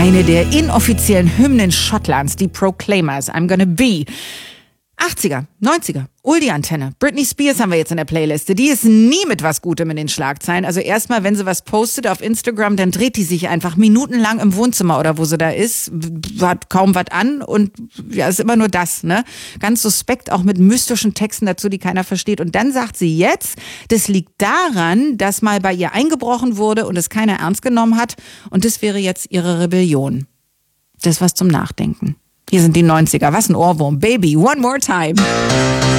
Eine der inoffiziellen Hymnen Schottlands, die Proclaimers, I'm Gonna Be. 80er, 90er, Oldie-Antenne. Britney Spears haben wir jetzt in der Playliste. Die ist nie mit was Gutem in den Schlagzeilen. Also erstmal, wenn sie was postet auf Instagram, dann dreht die sich einfach minutenlang im Wohnzimmer oder wo sie da ist, hat kaum was an und ja, ist immer nur das, ne? Ganz suspekt, auch mit mystischen Texten dazu, die keiner versteht. Und dann sagt sie jetzt, das liegt daran, dass mal bei ihr eingebrochen wurde und es keiner ernst genommen hat und das wäre jetzt ihre Rebellion. Das ist was zum Nachdenken. Hier sind die 90er. Was ein Ohrwurm. Baby, one more time.